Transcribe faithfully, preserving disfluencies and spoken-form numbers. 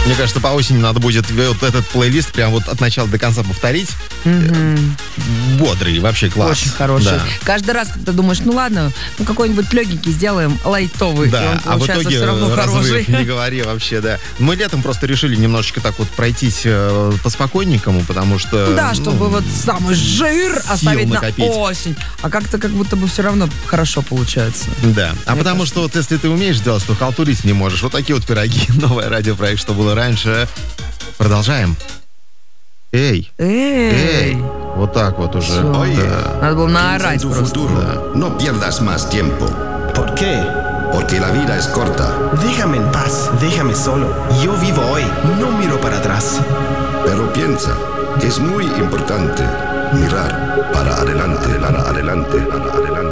Мне кажется, по осени надо будет вот этот плейлист прям вот от начала до конца повторить. Мгм. Бодрый, вообще класс. Очень хороший. Да. Каждый раз, когда думаешь, ну ладно, ну какой-нибудь легенький сделаем, лайтовый, и Да, он а в получается итоге все равно разрыв, хороший. не говори вообще, да. Мы летом просто решили немножечко так вот пройтись э, по спокойненькому, потому что... Да, чтобы ну, вот самый жир оставить на накопить. осень. А как-то как будто бы все равно хорошо получается. Да, а Мне потому кажется. что вот если ты умеешь делать, то халтурить не можешь. Вот такие вот пироги. Новое радиопроект, что было раньше. Продолжаем. Эй, Эй, эй. Вот так вот уже. Всё. Да. Надо было Piensa en наорать tu просто. futuro. No pierdas más tiempo, ¿Por qué? porque la vida es corta. Déjame en paz, déjame solo. Yo vivo hoy, no miro para atrás. Pero piensa que es muy importante mirar para adelante, para adelante, para adelante.